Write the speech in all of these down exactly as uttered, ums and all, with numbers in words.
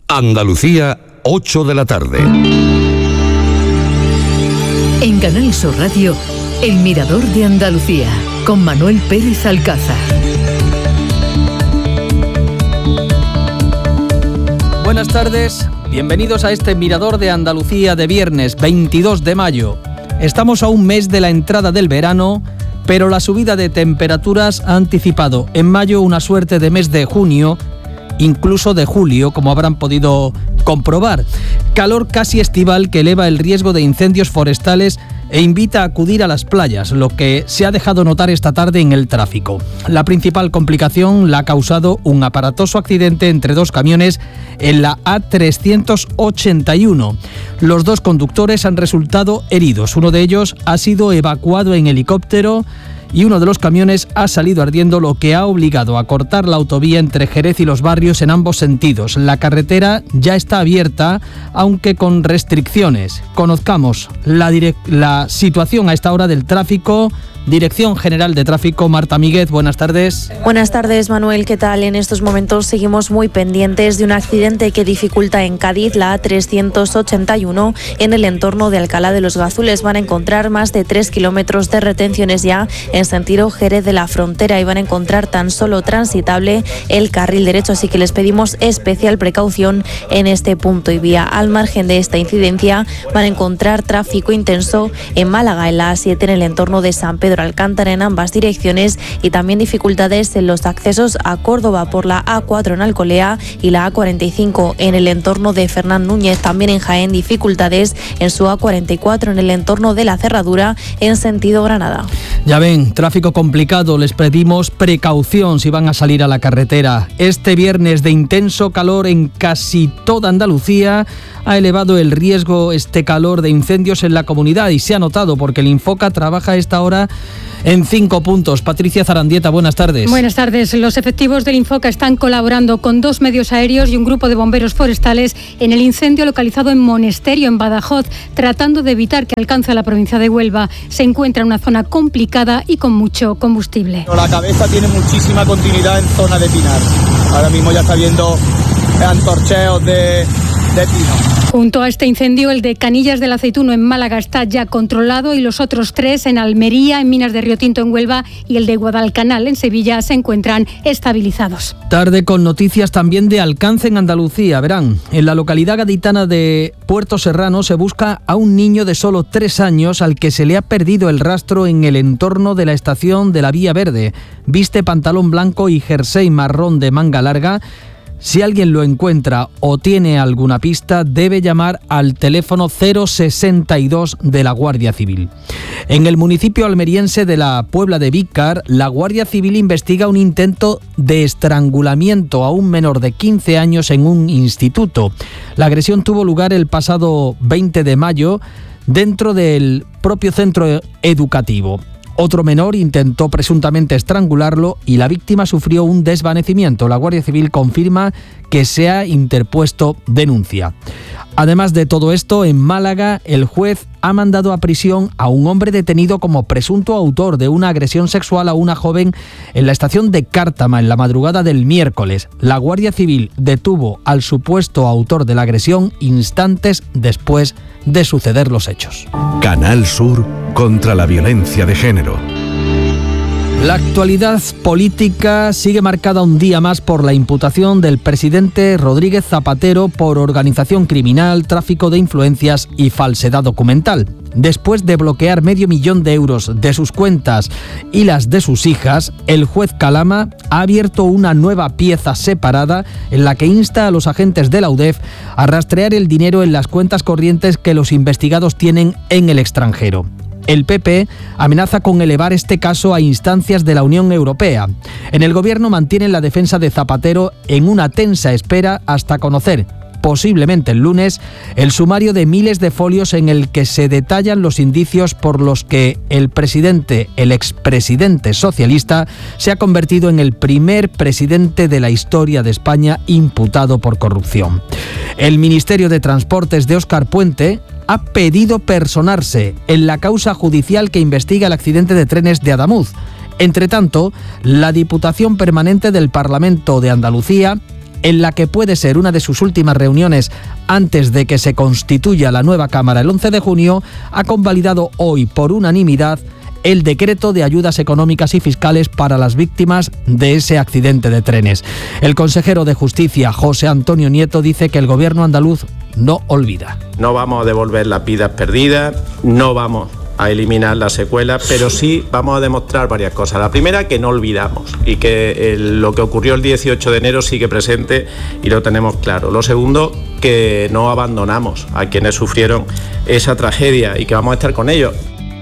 Andalucía, ocho de la tarde. En Canal Sur Radio, El Mirador de Andalucía, con Manuel Pérez Alcázar. Buenas tardes, bienvenidos a este Mirador de Andalucía de viernes veintidós de mayo. Estamos a un mes de la entrada del verano, pero la subida de temperaturas ha anticipado en mayo una suerte de mes de junio, incluso de julio, como habrán podido comprobar. Calor casi estival que eleva el riesgo de incendios forestales e invita a acudir a las playas, lo que se ha dejado notar esta tarde en el tráfico. La principal complicación la ha causado un aparatoso accidente entre dos camiones en la A trescientos ochenta y uno. Los dos conductores han resultado heridos. Uno de ellos ha sido evacuado en helicóptero y uno de los camiones ha salido ardiendo, lo que ha obligado a cortar la autovía entre Jerez y Los Barrios en ambos sentidos. La carretera ya está abierta, aunque con restricciones. Conozcamos la, direc- la situación a esta hora del tráfico. Dirección General de Tráfico, Marta Míguez, buenas tardes. Buenas tardes, Manuel, ¿qué tal? En estos momentos seguimos muy pendientes de un accidente que dificulta en Cádiz la A trescientos ochenta y uno. En el entorno de Alcalá de los Gazules van a encontrar más de tres kilómetros de retenciones ya en sentido Jerez de la Frontera y van a encontrar tan solo transitable el carril derecho, así que les pedimos especial precaución en este punto y vía. Al margen de esta incidencia van a encontrar tráfico intenso en Málaga, en la A siete, en el entorno de San Pedro Alcántara en ambas direcciones, y también dificultades en los accesos a Córdoba por la A cuatro en Alcolea y la A cuarenta y cinco en el entorno de Fernán Núñez. También en Jaén dificultades en su A cuarenta y cuatro en el entorno de la Cerradura en sentido Granada. Ya ven, tráfico complicado, les pedimos precaución si van a salir a la carretera. Este viernes de intenso calor en casi toda Andalucía ha elevado el riesgo este calor de incendios en la comunidad y se ha notado porque el Infoca trabaja a esta hora en cinco puntos. Patricia Zarandieta, buenas tardes. Buenas tardes. Los efectivos del Infoca están colaborando con dos medios aéreos y un grupo de bomberos forestales en el incendio localizado en Monesterio, en Badajoz, tratando de evitar que alcance a la provincia de Huelva. Se encuentra en una zona complicada y con mucho combustible. La cabeza tiene muchísima continuidad en zona de Pinar. Ahora mismo ya está viendo antorcheos de... de pino. Junto a este incendio, el de Canillas del Aceituno en Málaga está ya controlado y los otros tres en Almería, en Minas de Río Tinto en Huelva y el de Guadalcanal en Sevilla se encuentran estabilizados. Tarde con noticias también de alcance en Andalucía. Verán, en la localidad gaditana de Puerto Serrano se busca a un niño de solo tres años al que se le ha perdido el rastro en el entorno de la estación de la Vía Verde. Viste pantalón blanco y jersey marrón de manga larga. Si alguien lo encuentra o tiene alguna pista, debe llamar al teléfono cero sesenta y dos de la Guardia Civil. En el municipio almeriense de la Puebla de Vícar, la Guardia Civil investiga un intento de estrangulamiento a un menor de quince años en un instituto. La agresión tuvo lugar el pasado veinte de mayo dentro del propio centro educativo. Otro menor intentó presuntamente estrangularlo y la víctima sufrió un desvanecimiento. La Guardia Civil confirma que se ha interpuesto denuncia. Además de todo esto, en Málaga, el juez ha mandado a prisión a un hombre detenido como presunto autor de una agresión sexual a una joven en la estación de Cártama en la madrugada del miércoles. La Guardia Civil detuvo al supuesto autor de la agresión instantes después de suceder los hechos. Canal Sur contra la violencia de género. La actualidad política sigue marcada un día más por la imputación del presidente Rodríguez Zapatero por organización criminal, tráfico de influencias y falsedad documental. Después de bloquear medio millón de euros de sus cuentas y las de sus hijas, el juez Calama ha abierto una nueva pieza separada en la que insta a los agentes de la U D E F a rastrear el dinero en las cuentas corrientes que los investigados tienen en el extranjero. El P P amenaza con elevar este caso a instancias de la Unión Europea. En el gobierno mantienen la defensa de Zapatero en una tensa espera hasta conocer, posiblemente el lunes, el sumario de miles de folios en el que se detallan los indicios por los que el presidente, el expresidente socialista, se ha convertido en el primer presidente de la historia de España imputado por corrupción. El Ministerio de Transportes de Óscar Puente ha pedido personarse en la causa judicial que investiga el accidente de trenes de Adamuz. Entre tanto, la Diputación Permanente del Parlamento de Andalucía en la que puede ser una de sus últimas reuniones antes de que se constituya la nueva Cámara el once de junio, ha convalidado hoy por unanimidad el decreto de ayudas económicas y fiscales para las víctimas de ese accidente de trenes. El consejero de Justicia, José Antonio Nieto, dice que el gobierno andaluz no olvida. No vamos a devolver las vidas perdidas, no vamos a eliminar las secuelas, pero sí vamos a demostrar varias cosas. La primera, que no olvidamos y que el, lo que ocurrió el dieciocho de enero sigue presente y lo tenemos claro. Lo segundo, que no abandonamos a quienes sufrieron esa tragedia y que vamos a estar con ellos.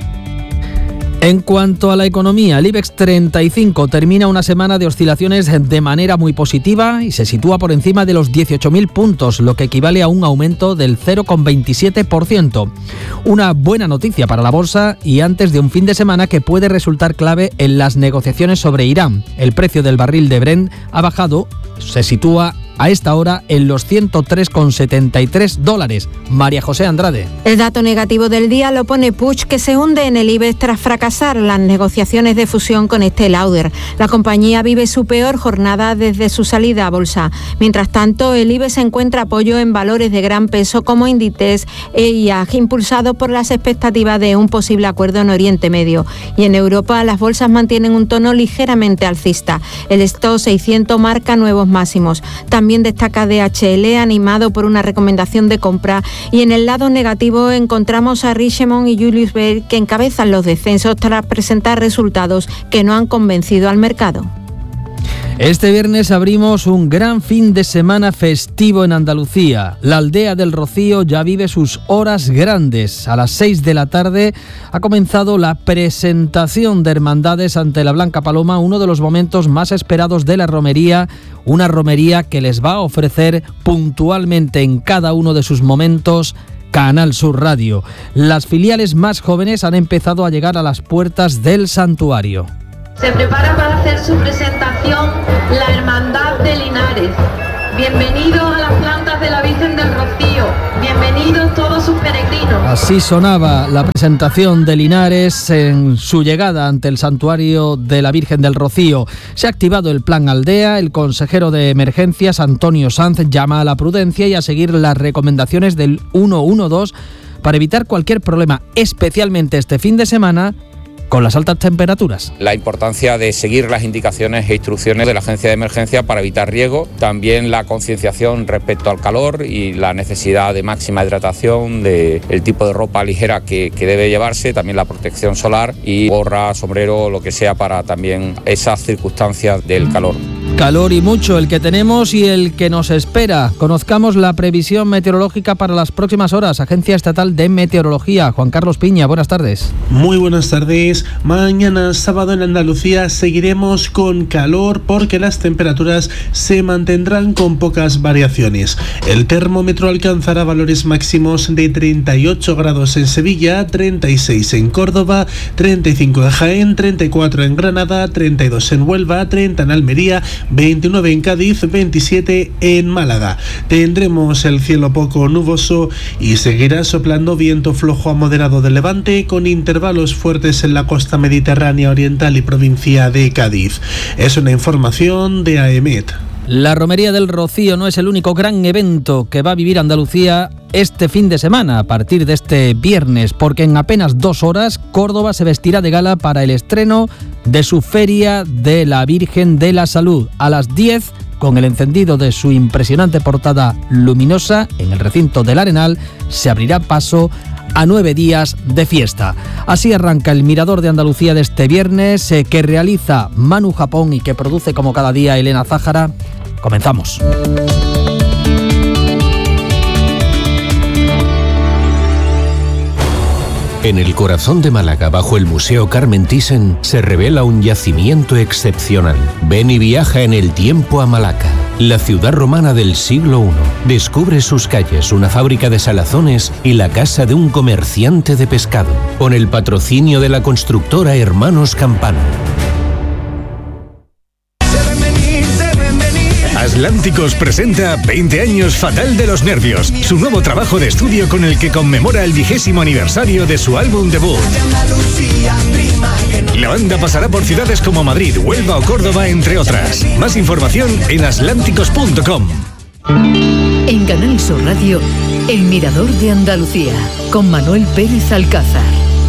En cuanto a la economía, el IBEX treinta y cinco termina una semana de oscilaciones de manera muy positiva y se sitúa por encima de los dieciocho mil puntos, lo que equivale a un aumento del cero coma veintisiete por ciento. Una buena noticia para la bolsa y antes de un fin de semana que puede resultar clave en las negociaciones sobre Irán. El precio del barril de Brent ha bajado, se sitúa a esta hora en los ciento tres coma setenta y tres dólares. María José Andrade. El dato negativo del día lo pone Puig, que se hunde en el IBEX tras fracasar las negociaciones de fusión con Estée Lauder. La compañía vive su peor jornada desde su salida a bolsa. Mientras tanto, el IBEX encuentra apoyo en valores de gran peso como Inditex e I A G, impulsado por las expectativas de un posible acuerdo en Oriente Medio. Y en Europa, las bolsas mantienen un tono ligeramente alcista. El Stoxx seiscientos marca nuevos máximos. También También destaca D H L, animado por una recomendación de compra, y en el lado negativo encontramos a Richemont y Julius Baer, que encabezan los descensos tras presentar resultados que no han convencido al mercado. Este viernes abrimos un gran fin de semana festivo en Andalucía. La aldea del Rocío ya vive sus horas grandes. A las seis de la tarde ha comenzado la presentación de hermandades ante la Blanca Paloma, uno de los momentos más esperados de la romería, una romería que les va a ofrecer puntualmente en cada uno de sus momentos Canal Sur Radio. Las filiales más jóvenes han empezado a llegar a las puertas del santuario. Se prepara para hacer su presentación la Hermandad de Linares. Bienvenidos a las plantas de la Virgen del Rocío. Bienvenidos todos sus peregrinos. Así sonaba la presentación de Linares en su llegada ante el santuario de la Virgen del Rocío. Se ha activado el plan Aldea. El consejero de Emergencias, Antonio Sanz, llama a la prudencia y a seguir las recomendaciones del ciento doce para evitar cualquier problema, especialmente este fin de semana, con las altas temperaturas. La importancia de seguir las indicaciones e instrucciones de la Agencia de Emergencia para evitar riesgo, también la concienciación respecto al calor y la necesidad de máxima hidratación, de el tipo de ropa ligera que, que debe llevarse, también la protección solar y gorra, sombrero, lo que sea para también esas circunstancias del calor. Calor y mucho el que tenemos y el que nos espera. Conozcamos la previsión meteorológica para las próximas horas. Agencia Estatal de Meteorología. Juan Carlos Piña, buenas tardes. Muy buenas tardes. Mañana sábado en Andalucía seguiremos con calor porque las temperaturas se mantendrán con pocas variaciones. El termómetro alcanzará valores máximos de treinta y ocho grados en Sevilla, treinta y seis en Córdoba, treinta y cinco en Jaén, treinta y cuatro en Granada, treinta y dos en Huelva, treinta en Almería, veintinueve en Cádiz, veintisiete en Málaga. Tendremos el cielo poco nuboso y seguirá soplando viento flojo a moderado de levante con intervalos fuertes en la costa mediterránea oriental y provincia de Cádiz. Es una información de AEMET. La Romería del Rocío no es el único gran evento que va a vivir Andalucía este fin de semana, a partir de este viernes, porque en apenas dos horas Córdoba se vestirá de gala para el estreno de su Feria de la Virgen de la Salud. A las diez, con el encendido de su impresionante portada luminosa, en el recinto del Arenal, se abrirá paso a nueve días de fiesta. Así arranca el Mirador de Andalucía de este viernes, eh, que realiza Manu Japón y que produce como cada día Elena Zájara. Comenzamos. En el corazón de Málaga, bajo el Museo Carmen Thyssen, se revela un yacimiento excepcional. Ven y viaja en el tiempo a Malaca, la ciudad romana del siglo primero. Descubre sus calles, una fábrica de salazones y la casa de un comerciante de pescado, con el patrocinio de la constructora Hermanos Campano. Has Atlánticos presenta veinte años Fatal de los Nervios, su nuevo trabajo de estudio con el que conmemora el vigésimo aniversario de su álbum debut. La banda pasará por ciudades como Madrid, Huelva o Córdoba, entre otras. Más información en atlánticos punto com. En Canal Sur Radio, El Mirador de Andalucía, con Manuel Pérez Alcázar.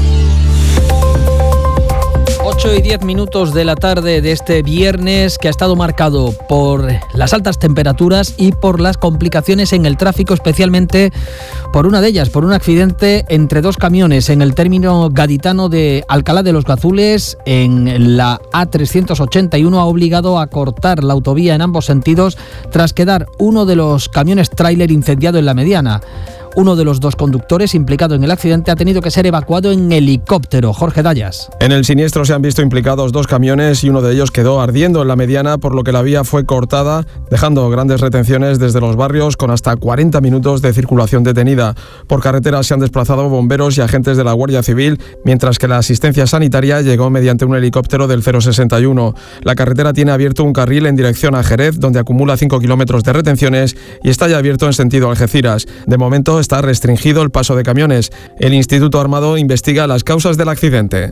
ocho y diez minutos de la tarde de este viernes, que ha estado marcado por las altas temperaturas y por las complicaciones en el tráfico, especialmente por una de ellas, por un accidente entre dos camiones en el término gaditano de Alcalá de los Gazules. En la A trescientos ochenta y uno ha obligado a cortar la autovía en ambos sentidos tras quedar uno de los camiones tráiler incendiado en la mediana. Uno de los dos conductores implicado en el accidente ha tenido que ser evacuado en helicóptero. Jorge Dallas. En el siniestro se han visto implicados dos camiones y uno de ellos quedó ardiendo en la mediana, por lo que la vía fue cortada, dejando grandes retenciones desde los barrios con hasta cuarenta minutos de circulación detenida. Por carretera se han desplazado bomberos y agentes de la Guardia Civil, mientras que la asistencia sanitaria llegó mediante un helicóptero del cero sesenta y uno. La carretera tiene abierto un carril en dirección a Jerez, donde acumula cinco kilómetros de retenciones, y está ya abierto en sentido Algeciras. De momento está restringido el paso de camiones. El Instituto Armado investiga las causas del accidente.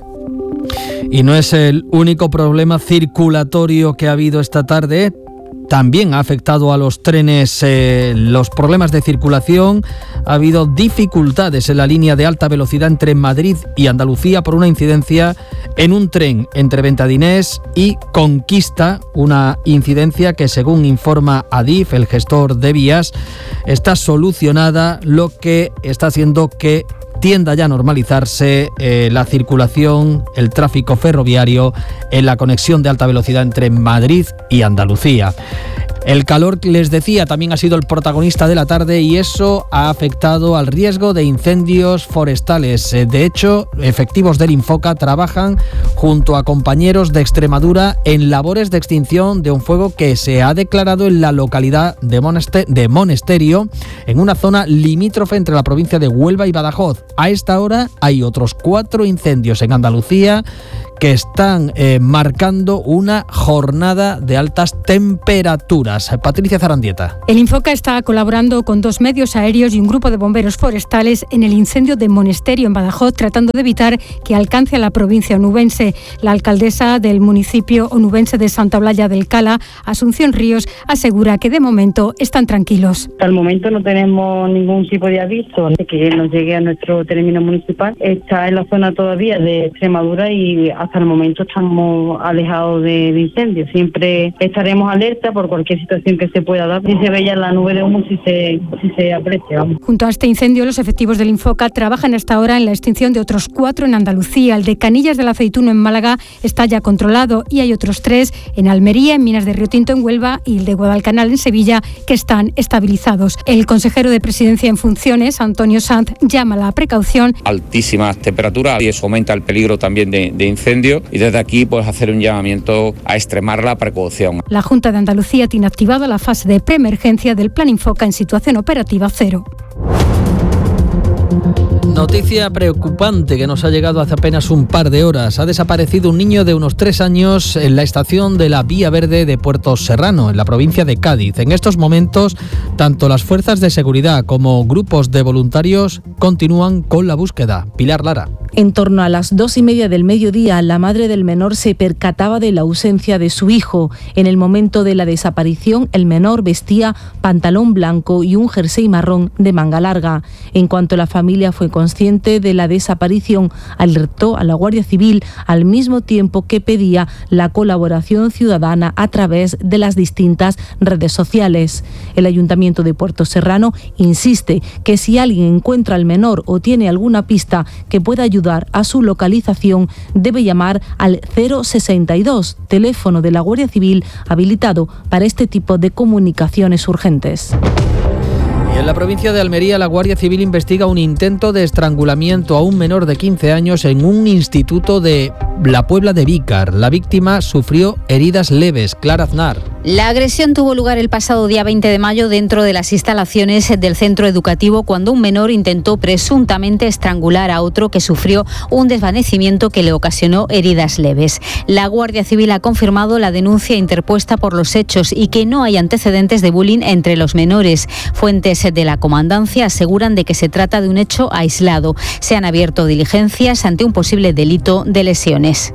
Y no es el único problema circulatorio que ha habido esta tarde. También ha afectado a los trenes eh, los problemas de circulación. Ha habido dificultades en la línea de alta velocidad entre Madrid y Andalucía por una incidencia en un tren entre Ventadinés y Conquista, una incidencia que, según informa Adif, el gestor de vías, está solucionada, lo que está haciendo que tienda ya a normalizarse eh, la circulación, el tráfico ferroviario en la conexión de alta velocidad entre Madrid y Andalucía. El calor, les decía, también ha sido el protagonista de la tarde, y eso ha afectado al riesgo de incendios forestales. De hecho, efectivos del Infoca trabajan junto a compañeros de Extremadura en labores de extinción de un fuego que se ha declarado en la localidad de, Moneste- de Monesterio, en una zona limítrofe entre la provincia de Huelva y Badajoz. A esta hora hay otros cuatro incendios en Andalucía que están eh, marcando una jornada de altas temperaturas. Patricia Zarandieta. El Infoca está colaborando con dos medios aéreos y un grupo de bomberos forestales en el incendio de Monesterio en Badajoz, tratando de evitar que alcance a la provincia onubense. La alcaldesa del municipio onubense de Santa Olalla del Cala, Asunción Ríos, asegura que de momento están tranquilos. Hasta el momento no tenemos ningún tipo de aviso de que nos llegue a nuestro término municipal. Está en la zona todavía de Extremadura y hasta el momento estamos alejados de, de incendios. Siempre estaremos alerta por cualquier situación que se pueda dar. Si se ve ya la nube de humo, si se, si se aprecia. Vamos. Junto a este incendio, los efectivos del Infoca trabajan hasta ahora en la extinción de otros cuatro en Andalucía. El de Canillas del Aceituno en Málaga está ya controlado, y hay otros tres en Almería, en Minas de Río Tinto en Huelva y el de Guadalcanal en Sevilla, que están estabilizados. El consejero de Presidencia en funciones, Antonio Sanz, llama a la precaución. Altísimas temperaturas, y eso aumenta el peligro también de, de incendio, y desde aquí pues hacer un llamamiento a extremar la precaución. La Junta de Andalucía tiene activada la fase de preemergencia del Plan Infoca en situación operativa cero. Noticia preocupante que nos ha llegado hace apenas un par de horas. Ha desaparecido un niño de unos tres años en la estación de la Vía Verde de Puerto Serrano, en la provincia de Cádiz. En estos momentos, tanto las fuerzas de seguridad como grupos de voluntarios continúan con la búsqueda. Pilar Lara. En torno a las dos y media del mediodía, la madre del menor se percataba de la ausencia de su hijo. En el momento de la desaparición, el menor vestía pantalón blanco y un jersey marrón de manga larga. En cuanto la familia fue consciente de la desaparición, alertó a la Guardia Civil, al mismo tiempo que pedía la colaboración ciudadana a través de las distintas redes sociales. El Ayuntamiento de Puerto Serrano insiste que si alguien encuentra al menor o tiene alguna pista que pueda ayudar a su localización, debe llamar al cero sesenta y dos, teléfono de la Guardia Civil habilitado para este tipo de comunicaciones urgentes. En la provincia de Almería, la Guardia Civil investiga un intento de estrangulamiento a un menor de quince años en un instituto de la Puebla de Vícar. La víctima sufrió heridas leves. Clara Aznar. La agresión tuvo lugar el pasado día veinte de mayo dentro de las instalaciones del centro educativo cuando un menor intentó presuntamente estrangular a otro que sufrió un desvanecimiento que le ocasionó heridas leves. La Guardia Civil ha confirmado la denuncia interpuesta por los hechos y que no hay antecedentes de bullying entre los menores. Fuentes de la comandancia aseguran de que se trata de un hecho aislado. Se han abierto diligencias ante un posible delito de lesiones.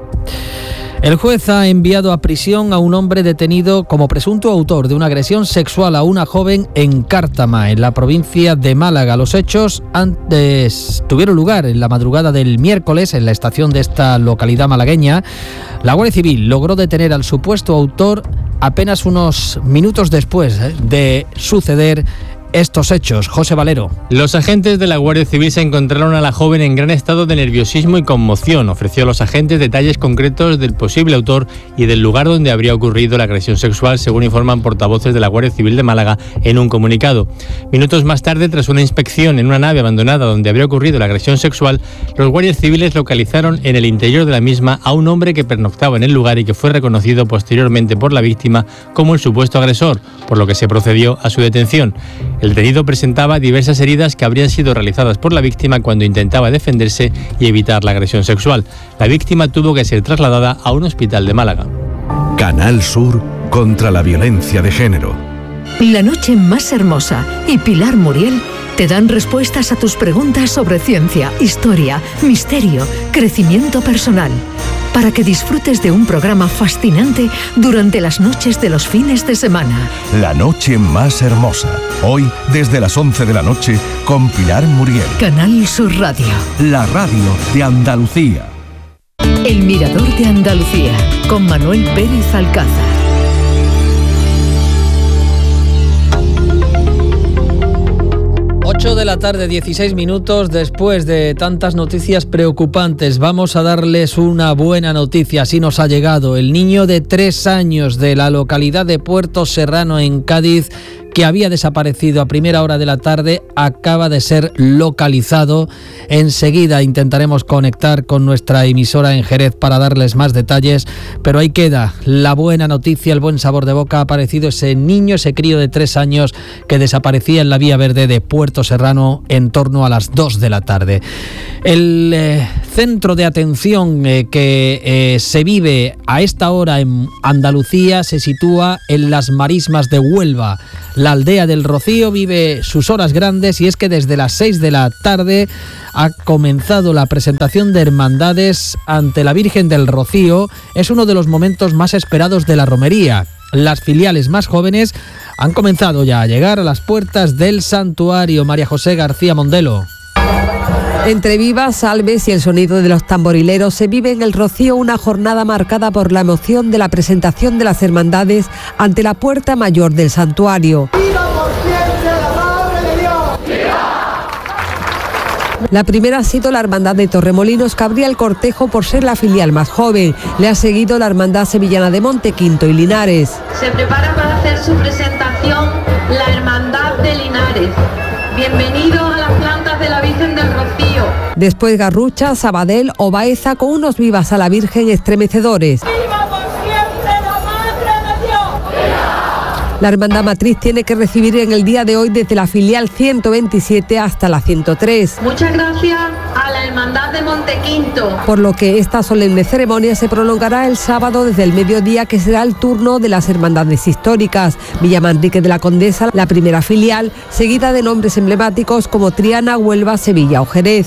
El juez ha enviado a prisión a un hombre detenido como presunto autor de una agresión sexual a una joven en Cártama, en la provincia de Málaga. Los hechos antes tuvieron lugar en la madrugada del miércoles en la estación de esta localidad malagueña. La Guardia Civil logró detener al supuesto autor apenas unos minutos después de suceder estos hechos. José Valero. Los agentes de la Guardia Civil se encontraron a la joven en gran estado de nerviosismo y conmoción. Ofreció a los agentes detalles concretos del posible autor y del lugar donde habría ocurrido la agresión sexual, según informan portavoces de la Guardia Civil de Málaga en un comunicado. Minutos más tarde, tras una inspección en una nave abandonada donde habría ocurrido la agresión sexual, los guardias civiles localizaron en el interior de la misma a un hombre que pernoctaba en el lugar y que fue reconocido posteriormente por la víctima como el supuesto agresor, por lo que se procedió a su detención. El detenido presentaba diversas heridas que habrían sido realizadas por la víctima cuando intentaba defenderse y evitar la agresión sexual. La víctima tuvo que ser trasladada a un hospital de Málaga. Canal Sur contra la violencia de género. La noche más hermosa y Pilar Muriel te dan respuestas a tus preguntas sobre ciencia, historia, misterio, crecimiento personal, para que disfrutes de un programa fascinante durante las noches de los fines de semana. La noche más hermosa. Hoy, desde las once de la noche, con Pilar Muriel. Canal Sur Radio. La radio de Andalucía. El Mirador de Andalucía, con Manuel Pérez Alcázar. ocho de la tarde, dieciséis minutos. Después de tantas noticias preocupantes, vamos a darles una buena noticia. Así nos ha llegado. El niño de tres años de la localidad de Puerto Serrano, en Cádiz, que había desaparecido a primera hora de la tarde, acaba de ser localizado. Enseguida intentaremos conectar con nuestra emisora en Jerez para darles más detalles, pero ahí queda la buena noticia, el buen sabor de boca. Ha aparecido ese niño, ese crío de tres años que desaparecía en la vía verde de Puerto Serrano en torno a las dos de la tarde. El eh, centro de atención eh, que eh, se vive a esta hora en Andalucía se sitúa en las Marismas de Huelva. La aldea del Rocío vive sus horas grandes y es que desde las seis de la tarde ha comenzado la presentación de hermandades ante la Virgen del Rocío. Es uno de los momentos más esperados de la romería. Las filiales más jóvenes han comenzado ya a llegar a las puertas del santuario. María José García Mondelo. Entre vivas, salves y el sonido de los tamborileros se vive en el Rocío una jornada marcada por la emoción de la presentación de las hermandades ante la puerta mayor del santuario. La primera ha sido la Hermandad de Torremolinos, que abría el cortejo por ser la filial más joven. Le ha seguido la Hermandad Sevillana de Montequinto y Linares. Se prepara para hacer su presentación la Hermandad de Linares. Bienvenidos a las plantas de la Virgen del Rocío. Después Garrucha, Sabadell o Baeza con unos vivas a la Virgen estremecedores. ¡Viva por siempre la Madre de Dios! La Hermandad Matriz tiene que recibir en el día de hoy desde la filial ciento veintisiete hasta la ciento tres. Muchas gracias a la Hermandad de Montequinto. Por lo que esta solemne ceremonia se prolongará el sábado desde el mediodía, que será el turno de las hermandades históricas. Villamanrique de la Condesa, la primera filial, seguida de nombres emblemáticos como Triana, Huelva, Sevilla o Jerez.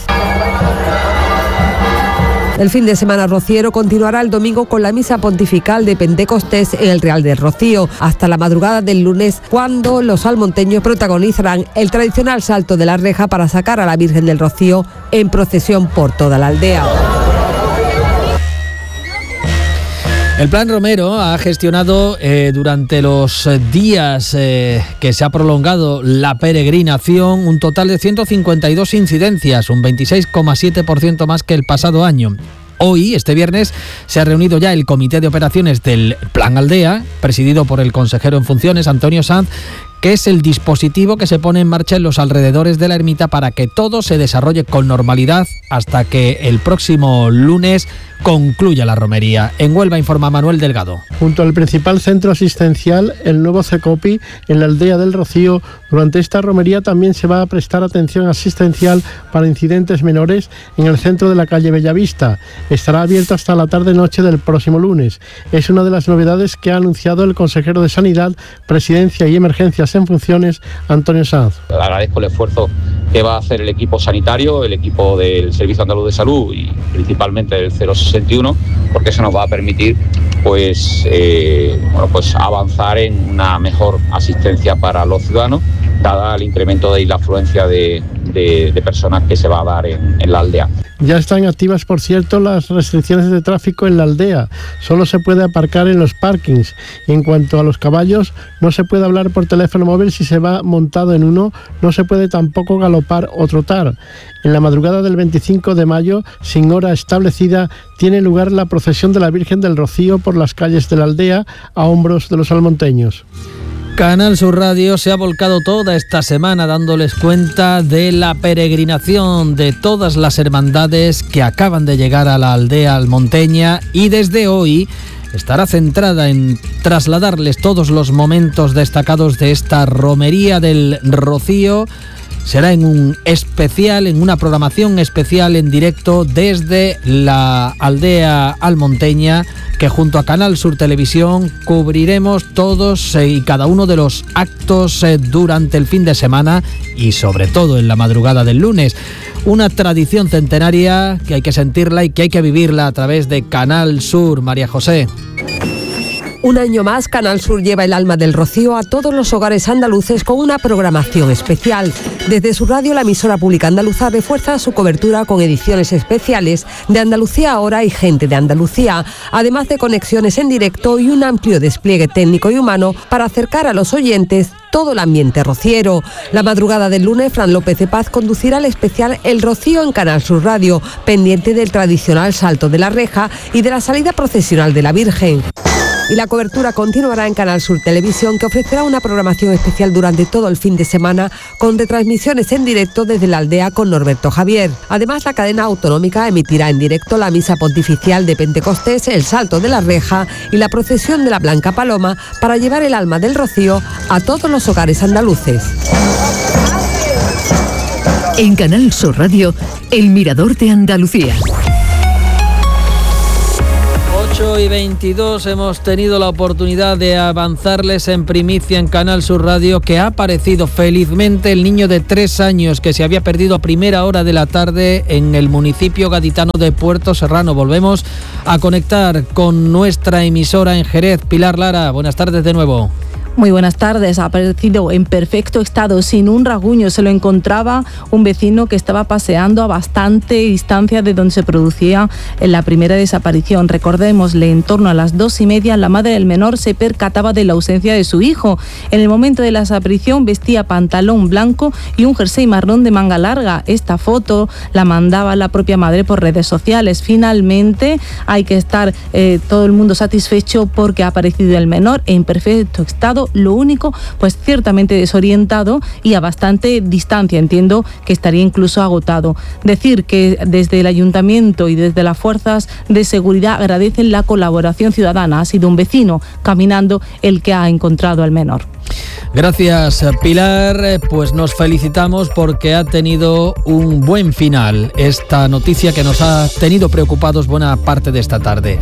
El fin de semana rociero continuará el domingo con la misa pontifical de Pentecostés en el Real del Rocío, hasta la madrugada del lunes, cuando los salmonteños protagonizarán el tradicional salto de la reja para sacar a la Virgen del Rocío en procesión por toda la aldea. El Plan Romero ha gestionado eh, durante los días eh, que se ha prolongado la peregrinación un total de ciento cincuenta y dos incidencias, un veintiséis coma siete por ciento más que el pasado año. Hoy, este viernes, se ha reunido ya el Comité de Operaciones del Plan Aldea, presidido por el consejero en funciones, Antonio Sanz, que que es el dispositivo que se pone en marcha en los alrededores de la ermita para que todo se desarrolle con normalidad hasta que el próximo lunes concluya la romería. En Huelva informa Manuel Delgado. Junto al principal centro asistencial, el nuevo CECOPI, en la aldea del Rocío, durante esta romería también se va a prestar atención asistencial para incidentes menores en el centro de la calle Bellavista. Estará abierto hasta la tarde-noche del próximo lunes. Es una de las novedades que ha anunciado el consejero de Sanidad, Presidencia y Emergencias en funciones, Antonio Sanz. Agradezco el esfuerzo que va a hacer el equipo sanitario, el equipo del Servicio Andaluz de Salud y principalmente del cero sesenta y uno, porque eso nos va a permitir pues, eh, bueno, pues avanzar en una mejor asistencia para los ciudadanos, dada el incremento de la afluencia de, de, de personas que se va a dar en, en la aldea. Ya están activas, por cierto, las restricciones de tráfico en la aldea. Solo se puede aparcar en los parkings. Y en cuanto a los caballos, no se puede hablar por teléfono móvil si se va montado en uno, no se puede tampoco galopar o trotar. En la madrugada del veinticinco de mayo, sin hora establecida, tiene lugar la procesión de la Virgen del Rocío por las calles de la aldea a hombros de los almonteños. Canal Sur Radio se ha volcado toda esta semana dándoles cuenta de la peregrinación de todas las hermandades que acaban de llegar a la aldea almonteña y desde hoy estará centrada en trasladarles todos los momentos destacados de esta romería del Rocío. Será en un especial, en una programación especial en directo desde la aldea almonteña, que junto a Canal Sur Televisión cubriremos todos y cada uno de los actos durante el fin de semana y sobre todo en la madrugada del lunes. Una tradición centenaria que hay que sentirla y que hay que vivirla a través de Canal Sur. María José. Un año más, Canal Sur lleva el alma del Rocío a todos los hogares andaluces con una programación especial. Desde su radio, la emisora pública andaluza refuerza su cobertura con ediciones especiales de Andalucía Ahora y Gente de Andalucía, además de conexiones en directo y un amplio despliegue técnico y humano para acercar a los oyentes todo el ambiente rociero. La madrugada del lunes, Fran López de Paz conducirá el especial El Rocío en Canal Sur Radio, pendiente del tradicional salto de la reja y de la salida procesional de la Virgen. Y la cobertura continuará en Canal Sur Televisión, que ofrecerá una programación especial durante todo el fin de semana con retransmisiones en directo desde la aldea con Norberto Javier. Además, la cadena autonómica emitirá en directo la misa pontificial de Pentecostés, el salto de la reja y la procesión de la Blanca Paloma para llevar el alma del Rocío a todos los hogares andaluces. En Canal Sur Radio, El Mirador de Andalucía. ocho y veintidós hemos tenido la oportunidad de avanzarles en primicia en Canal Sur Radio que ha aparecido felizmente el niño de tres años que se había perdido a primera hora de la tarde en el municipio gaditano de Puerto Serrano. Volvemos a conectar con nuestra emisora en Jerez. Pilar Lara, buenas tardes de nuevo. Muy buenas tardes. Ha aparecido en perfecto estado, sin un rasguño. Se lo encontraba un vecino que estaba paseando a bastante distancia de donde se producía la primera desaparición. Recordémosle, en torno a las dos y media, la madre del menor se percataba de la ausencia de su hijo. En el momento de la desaparición vestía pantalón blanco y un jersey marrón de manga larga. Esta foto la mandaba la propia madre por redes sociales. Finalmente hay que estar eh, todo el mundo satisfecho porque ha aparecido el menor en perfecto estado. Lo único, pues ciertamente desorientado y a bastante distancia. Entiendo que estaría incluso agotado. Decir que desde el ayuntamiento y desde las fuerzas de seguridad agradecen la colaboración ciudadana. Ha sido un vecino caminando el que ha encontrado al menor. Gracias, Pilar. Pues nos felicitamos porque ha tenido un buen final esta noticia que nos ha tenido preocupados buena parte de esta tarde.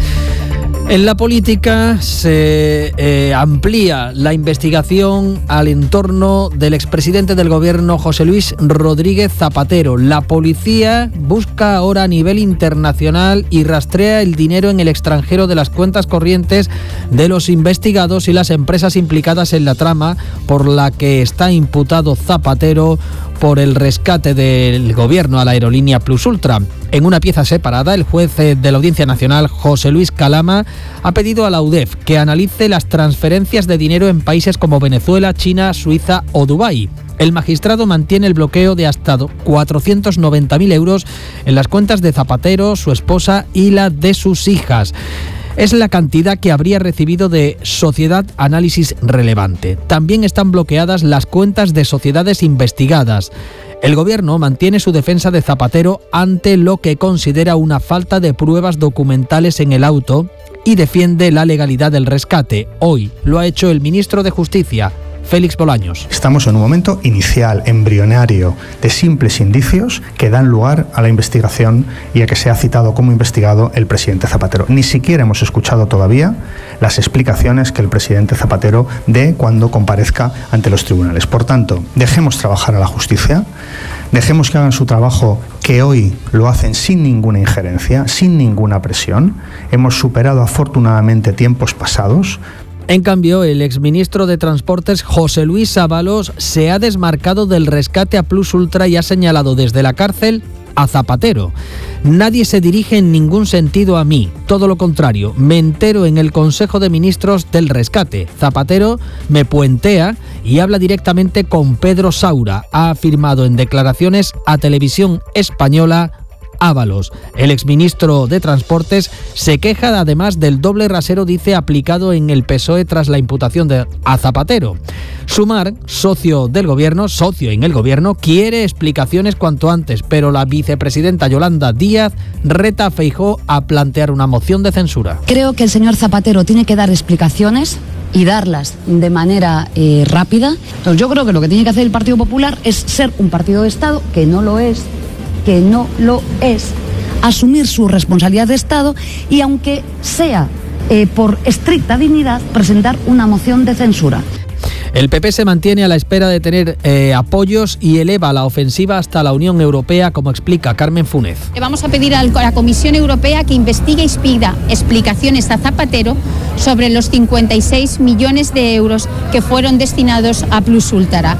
En la política se eh, amplía la investigación al entorno del expresidente del gobierno José Luis Rodríguez Zapatero. La policía busca ahora a nivel internacional y rastrea el dinero en el extranjero de las cuentas corrientes de los investigados y las empresas implicadas en la trama por la que está imputado Zapatero por el rescate del gobierno a la aerolínea Plus Ultra. En una pieza separada, el juez de la Audiencia Nacional, José Luis Calama, ha pedido a la U D E F que analice las transferencias de dinero en países como Venezuela, China, Suiza o Dubái. El magistrado mantiene el bloqueo de hasta cuatrocientos noventa mil euros en las cuentas de Zapatero, su esposa y la de sus hijas. Es la cantidad que habría recibido de Sociedad Análisis Relevante. También están bloqueadas las cuentas de sociedades investigadas. El gobierno mantiene su defensa de Zapatero ante lo que considera una falta de pruebas documentales en el auto y defiende la legalidad del rescate. Hoy lo ha hecho el ministro de Justicia, Félix Bolaños. Estamos en un momento inicial, embrionario, de simples indicios que dan lugar a la investigación y a que sea citado como investigado el presidente Zapatero. Ni siquiera hemos escuchado todavía las explicaciones que el presidente Zapatero dé cuando comparezca ante los tribunales. Por tanto, dejemos trabajar a la justicia, dejemos que hagan su trabajo, que hoy lo hacen sin ninguna injerencia, sin ninguna presión. Hemos superado afortunadamente tiempos pasados. En cambio, el exministro de Transportes, José Luis Ábalos, se ha desmarcado del rescate a Plus Ultra y ha señalado desde la cárcel a Zapatero. Nadie se dirige en ningún sentido a mí, todo lo contrario, me entero en el Consejo de Ministros del rescate. Zapatero me puentea y habla directamente con Pedro Saura, ha afirmado en declaraciones a Televisión Española Ábalos. El exministro de Transportes se queja además del doble rasero, dice, aplicado en el P S O E tras la imputación de a Zapatero. Sumar, socio del gobierno, socio en el gobierno, quiere explicaciones cuanto antes, pero la vicepresidenta Yolanda Díaz reta a Feijóo a plantear una moción de censura. Creo que el señor Zapatero tiene que dar explicaciones y darlas de manera eh, rápida. Entonces yo creo que lo que tiene que hacer el Partido Popular es ser un partido de Estado, que no lo es, que no lo es, asumir su responsabilidad de Estado y, aunque sea eh, por estricta dignidad, presentar una moción de censura. El P P se mantiene a la espera de tener eh, apoyos y eleva la ofensiva hasta la Unión Europea, como explica Carmen Funes. Le vamos a pedir a la Comisión Europea que investigue y pida explicaciones a Zapatero sobre los cincuenta y seis millones de euros que fueron destinados a Plus Ultra.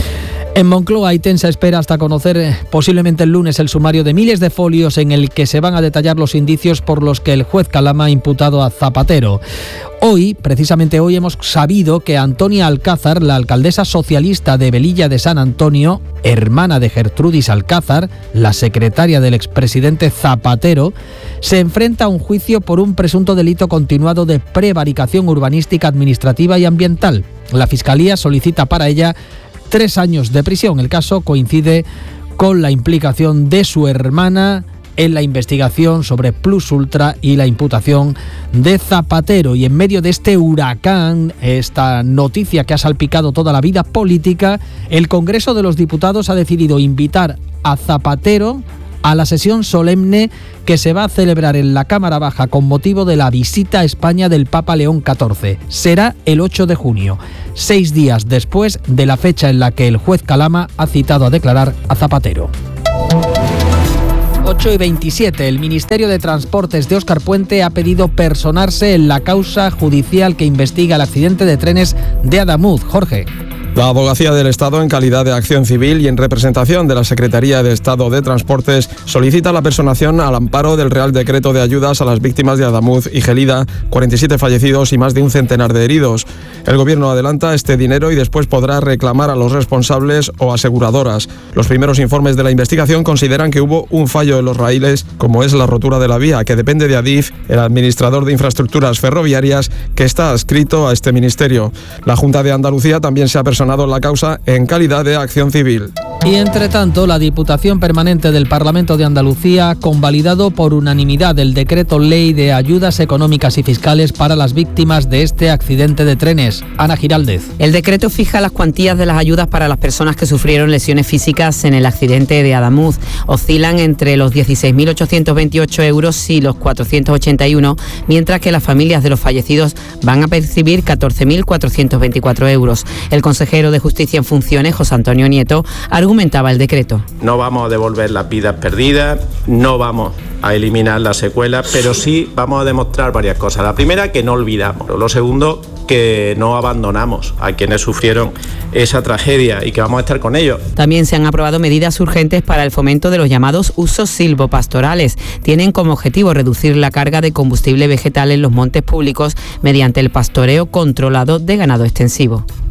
En Moncloa hay tensa espera hasta conocer eh, posiblemente el lunes el sumario de miles de folios en el que se van a detallar los indicios por los que el juez Calama ha imputado a Zapatero. Hoy, precisamente hoy, hemos sabido que Antonia Alcázar, la alcaldesa socialista de Velilla de San Antonio, hermana de Gertrudis Alcázar, la secretaria del expresidente Zapatero, se enfrenta a un juicio por un presunto delito continuado de prevaricación urbanística, administrativa y ambiental. La Fiscalía solicita para ella tres años de prisión. El caso coincide con la implicación de su hermana en la investigación sobre Plus Ultra y la imputación de Zapatero. Y en medio de este huracán, esta noticia que ha salpicado toda la vida política, el Congreso de los Diputados ha decidido invitar a Zapatero a la sesión solemne que se va a celebrar en la Cámara Baja con motivo de la visita a España del Papa León catorce. Será el ocho de junio, seis días después de la fecha en la que el juez Calama ha citado a declarar a Zapatero. ocho y veintisiete. El Ministerio de Transportes de Óscar Puente ha pedido personarse en la causa judicial que investiga el accidente de trenes de Adamuz. Jorge. La Abogacía del Estado, en calidad de acción civil y en representación de la Secretaría de Estado de Transportes, solicita la personación al amparo del Real Decreto de Ayudas a las víctimas de Adamuz y Gelida, cuarenta y siete fallecidos y más de un centenar de heridos. El Gobierno adelanta este dinero y después podrá reclamar a los responsables o aseguradoras. Los primeros informes de la investigación consideran que hubo un fallo en los raíles, como es la rotura de la vía, que depende de Adif, el administrador de infraestructuras ferroviarias, que está adscrito a este ministerio. La Junta de Andalucía también se ha personado la causa en calidad de acción civil. Y entre tanto, la Diputación Permanente del Parlamento de Andalucía ha convalidado por unanimidad el decreto ley de ayudas económicas y fiscales para las víctimas de este accidente de trenes. Ana Giraldez. El decreto fija las cuantías de las ayudas para las personas que sufrieron lesiones físicas en el accidente de Adamuz. Oscilan entre los dieciséis mil ochocientos veintiocho euros y los cuatrocientos ochenta y uno, mientras que las familias de los fallecidos van a percibir catorce mil cuatrocientos veinticuatro euros. El consejero de Justicia en funciones, José Antonio Nieto, argumentaba el decreto. No vamos a devolver las vidas perdidas, no vamos a eliminar las secuelas, pero sí vamos a demostrar varias cosas. La primera, que no olvidamos. Lo segundo, que no abandonamos a quienes sufrieron esa tragedia y que vamos a estar con ellos. También se han aprobado medidas urgentes para el fomento de los llamados usos silvopastorales. Tienen como objetivo reducir la carga de combustible vegetal en los montes públicos mediante el pastoreo controlado de ganado extensivo.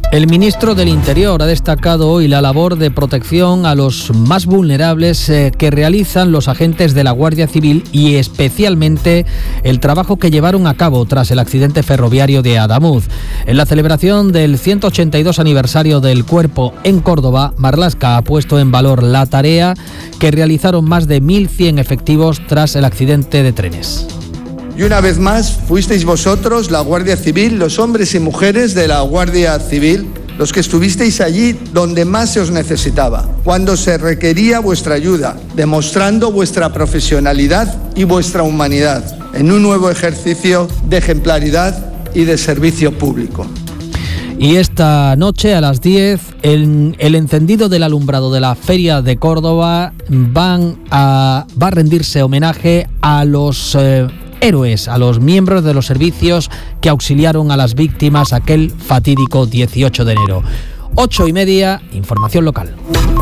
El ministro del Interior ha destacado hoy la labor de protección a los más vulnerables eh, que realizan los agentes de la Guardia Civil y especialmente el trabajo que llevaron a cabo tras el accidente ferroviario de Adamuz. En la celebración del ciento ochenta y dos aniversario del Cuerpo en Córdoba, Marlaska ha puesto en valor la tarea que realizaron más de mil cien efectivos tras el accidente de trenes. Y una vez más, fuisteis vosotros, la Guardia Civil, los hombres y mujeres de la Guardia Civil, los que estuvisteis allí donde más se os necesitaba, cuando se requería vuestra ayuda, demostrando vuestra profesionalidad y vuestra humanidad en un nuevo ejercicio de ejemplaridad y de servicio público. Y esta noche a las diez, en el encendido del alumbrado de la Feria de Córdoba van a, va a rendirse homenaje a los eh, héroes, a los miembros de los servicios que auxiliaron a las víctimas aquel fatídico dieciocho de enero. Ocho y media, información local.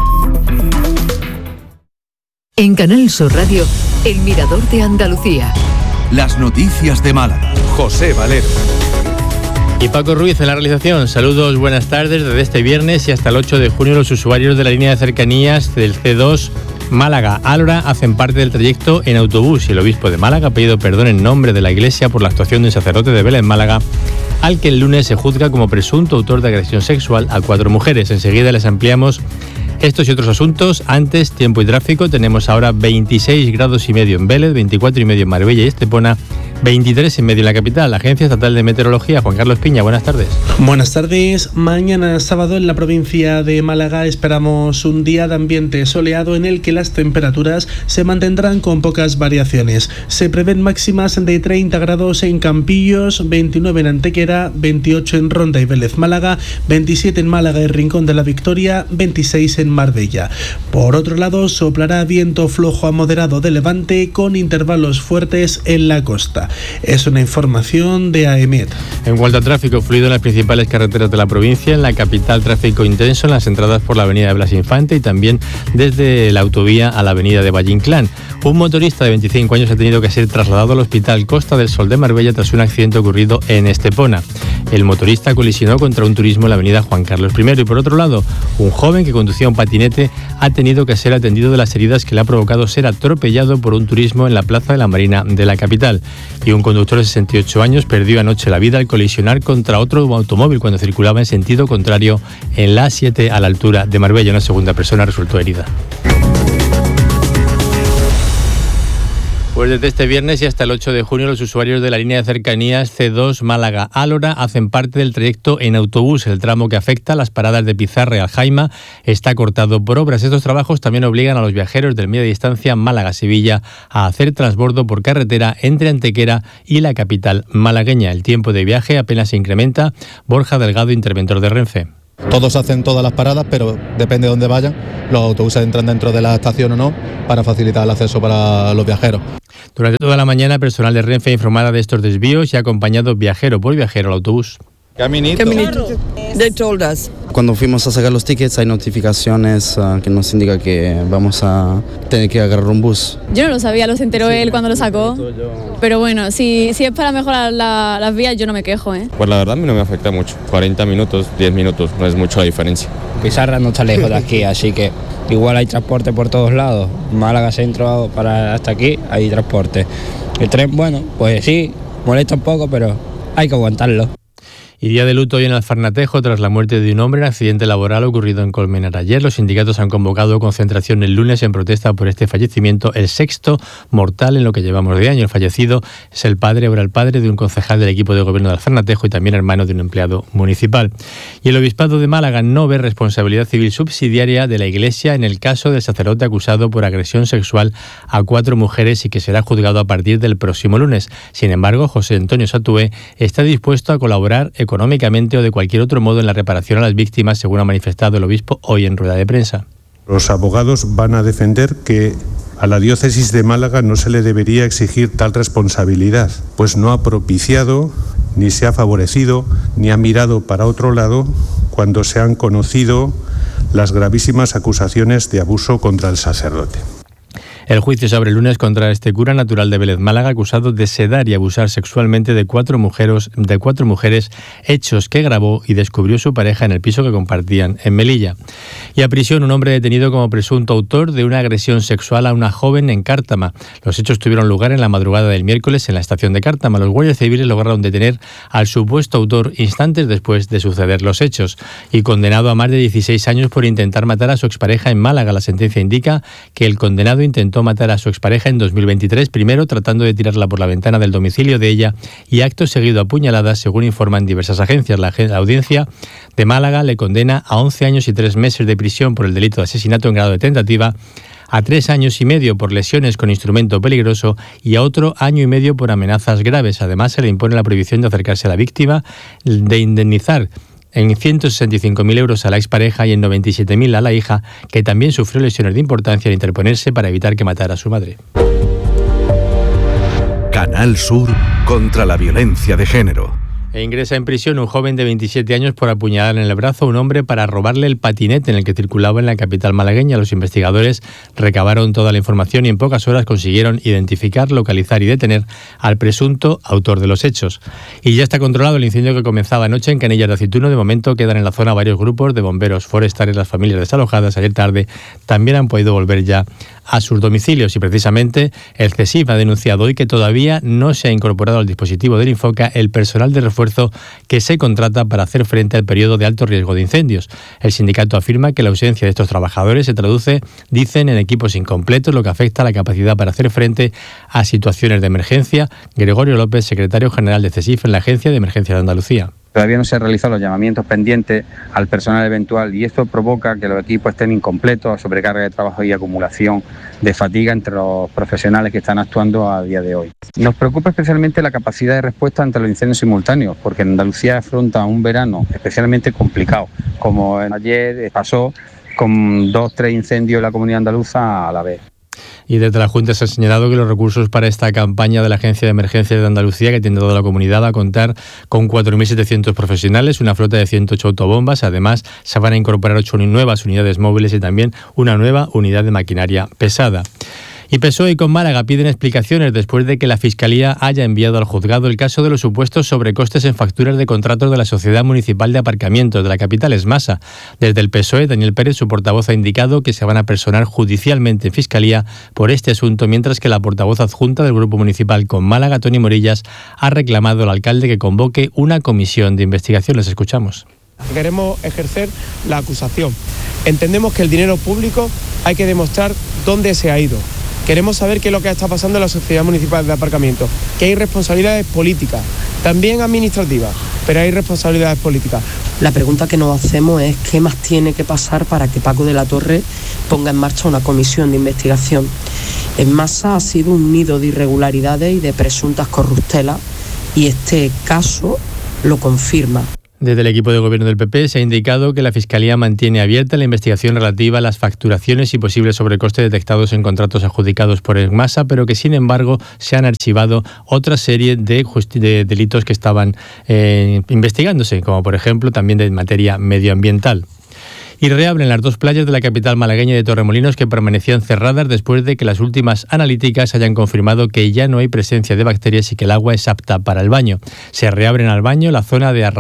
En Canal Sur Radio, El Mirador de Andalucía. Las noticias de Málaga. José Valero. Y Paco Ruiz en la realización. Saludos, buenas tardes. Desde este viernes y hasta el ocho de junio los usuarios de la línea de cercanías del C dos Málaga-Álora hacen parte del trayecto en autobús y el obispo de Málaga ha pedido perdón en nombre de la Iglesia por la actuación de un sacerdote de Vélez, Málaga, al que el lunes se juzga como presunto autor de agresión sexual a cuatro mujeres. Enseguida les ampliamos estos y otros asuntos. Antes, tiempo y tráfico. Tenemos ahora veintiséis grados y medio en Vélez, veinticuatro y medio en Marbella y Estepona, veintitrés y medio en la capital. La Agencia Estatal de Meteorología. Juan Carlos Piña, buenas tardes. Buenas tardes. Mañana sábado en la provincia de Málaga esperamos un día de ambiente soleado en el que las temperaturas se mantendrán con pocas variaciones. Se prevén máximas de treinta grados en Campillos, veintinueve en Antequera, veintiocho en Ronda y Vélez, Málaga, veintisiete en Málaga y Rincón de la Victoria, veintiséis en Marbella. Por otro lado, soplará viento flojo a moderado de levante con intervalos fuertes en la costa. Es una información de AEMET. En cuanto a tráfico fluido en las principales carreteras de la provincia, en la capital tráfico intenso en las entradas por la avenida de Blas Infante y también desde la autovía a la avenida de Valle Inclán. Un motorista de veinticinco años ha tenido que ser trasladado al hospital Costa del Sol de Marbella tras un accidente ocurrido en Estepona. El motorista colisionó contra un turismo en la avenida Juan Carlos primero y por otro lado, un joven que conducía un patinete ha tenido que ser atendido de las heridas que le ha provocado ser atropellado por un turismo en la plaza de la Marina de la capital. Y un conductor de sesenta y ocho años perdió anoche la vida al colisionar contra otro automóvil cuando circulaba en sentido contrario en la A siete a la altura de Marbella. Una segunda persona resultó herida. Pues desde este viernes y hasta el ocho de junio los usuarios de la línea de cercanías C dos Málaga-Álora hacen parte del trayecto en autobús. El tramo que afecta a las paradas de Pizarra y Aljaima está cortado por obras. Estos trabajos también obligan a los viajeros del media distancia Málaga-Sevilla a hacer transbordo por carretera entre Antequera y la capital malagueña. El tiempo de viaje apenas se incrementa. Borja Delgado, interventor de Renfe. Todos hacen todas las paradas, pero depende de dónde vayan. Los autobuses entran dentro de la estación o no para facilitar el acceso para los viajeros. Durante toda la mañana, personal de Renfe informada de estos desvíos y ha acompañado viajero por viajero al autobús. Caminito. Caminito. They told us. Cuando fuimos a sacar los tickets hay notificaciones uh, que nos indica que vamos a tener que agarrar un bus. Yo no lo sabía, lo se enteró sí, él cuando lo sacó. Pero bueno, si, si es para mejorar la, las vías, yo no me quejo, ¿eh? Pues la verdad a mí no me afecta mucho. cuarenta minutos, diez minutos, no es mucho la diferencia. Pizarra no está lejos de aquí, así que igual hay transporte por todos lados. Málaga Centro para hasta aquí hay transporte. El tren, bueno, pues sí, molesta un poco, pero hay que aguantarlo. Y día de luto hoy en Alfarnatejo tras la muerte de un hombre en accidente laboral ocurrido en Colmenar ayer. Los sindicatos han convocado concentración el lunes en protesta por este fallecimiento, el sexto mortal en lo que llevamos de año. El fallecido es el padre, ahora el padre de un concejal del equipo de gobierno de Alfarnatejo y también hermano de un empleado municipal. Y el Obispado de Málaga no ve responsabilidad civil subsidiaria de la Iglesia en el caso del sacerdote acusado por agresión sexual a cuatro mujeres y que será juzgado a partir del próximo lunes. Sin embargo, José Antonio Satué está dispuesto a colaborar económicamente económicamente o de cualquier otro modo en la reparación a las víctimas, según ha manifestado el obispo hoy en rueda de prensa. Los abogados van a defender que a la diócesis de Málaga no se le debería exigir tal responsabilidad, pues no ha propiciado, ni se ha favorecido, ni ha mirado para otro lado cuando se han conocido las gravísimas acusaciones de abuso contra el sacerdote. El juicio se abre el lunes contra este cura natural de Vélez, Málaga, acusado de sedar y abusar sexualmente de cuatro mujeres, de cuatro mujeres, hechos que grabó y descubrió su pareja en el piso que compartían en Melilla. Y a prisión un hombre detenido como presunto autor de una agresión sexual a una joven en Cártama. Los hechos tuvieron lugar en la madrugada del miércoles en la estación de Cártama. Los guardias civiles lograron detener al supuesto autor instantes después de suceder los hechos y condenado a más de dieciséis años por intentar matar a su expareja en Málaga. La sentencia indica que el condenado intentó matar a su expareja en dos mil veintitrés, primero tratando de tirarla por la ventana del domicilio de ella y acto seguido apuñaladas, según informan diversas agencias. La, la audiencia de Málaga le condena a once años y tres meses de prisión por el delito de asesinato en grado de tentativa, a tres años y medio por lesiones con instrumento peligroso y a otro año y medio por amenazas graves. Además, se le impone la prohibición de acercarse a la víctima, de indemnizar en ciento sesenta y cinco mil euros a la expareja y en noventa y siete mil a la hija, que también sufrió lesiones de importancia al interponerse para evitar que matara a su madre. Canal Sur contra la violencia de género. E ingresa en prisión un joven de veintisiete años por apuñalar en el brazo a un hombre para robarle el patinete en el que circulaba en la capital malagueña. Los investigadores recabaron toda la información y en pocas horas consiguieron identificar, localizar y detener al presunto autor de los hechos. Y ya está controlado el incendio que comenzaba anoche en Canillas de Aceituno. De momento quedan en la zona varios grupos de bomberos forestales. Las familias desalojadas ayer tarde también han podido volver ya a sus domicilios y precisamente el CESIF ha denunciado hoy que todavía no se ha incorporado al dispositivo del Infoca el personal de refuerzo que se contrata para hacer frente al periodo de alto riesgo de incendios. El sindicato afirma que la ausencia de estos trabajadores se traduce, dicen, en equipos incompletos, lo que afecta a la capacidad para hacer frente a situaciones de emergencia. Gregorio López, secretario general de CESIF en la Agencia de Emergencia de Andalucía. Todavía no se han realizado los llamamientos pendientes al personal eventual y esto provoca que los equipos estén incompletos, sobrecarga de trabajo y acumulación de fatiga entre los profesionales que están actuando a día de hoy. Nos preocupa especialmente la capacidad de respuesta ante los incendios simultáneos, porque Andalucía afronta un verano especialmente complicado, como ayer pasó con dos, tres incendios en la comunidad andaluza a la vez. Y desde la Junta se ha señalado que los recursos para esta campaña de la Agencia de Emergencia de Andalucía, que tiene toda la comunidad, va a contar con cuatro mil setecientos profesionales, una flota de ciento ocho autobombas. Además, se van a incorporar ocho nuevas unidades móviles y también una nueva unidad de maquinaria pesada. Y P S O E con Málaga piden explicaciones después de que la Fiscalía haya enviado al juzgado el caso de los supuestos sobrecostes en facturas de contratos de la Sociedad Municipal de Aparcamientos de la capital Esmasa. Desde el P S O E, Daniel Pérez, su portavoz, ha indicado que se van a personar judicialmente en Fiscalía por este asunto, mientras que la portavoz adjunta del Grupo Municipal con Málaga, Toni Morillas, ha reclamado al alcalde que convoque una comisión de investigación. Les escuchamos. Queremos ejercer la acusación. Entendemos que el dinero público hay que demostrar dónde se ha ido. Queremos saber qué es lo que está pasando en la Sociedad Municipal de Aparcamiento, que hay responsabilidades políticas, también administrativas, pero hay responsabilidades políticas. La pregunta que nos hacemos es qué más tiene que pasar para que Paco de la Torre ponga en marcha una comisión de investigación. Esmasa ha sido un nido de irregularidades y de presuntas corruptelas y este caso lo confirma. Desde el equipo de gobierno del P P se ha indicado que la Fiscalía mantiene abierta la investigación relativa a las facturaciones y posibles sobrecostes detectados en contratos adjudicados por Esmasa, pero que sin embargo se han archivado otra serie de, de delitos que estaban eh, investigándose, como por ejemplo también de materia medioambiental. Y reabren las dos playas de la capital malagueña de Torremolinos que permanecían cerradas después de que las últimas analíticas hayan confirmado que ya no hay presencia de bacterias y que el agua es apta para el baño. Se reabren al baño la zona de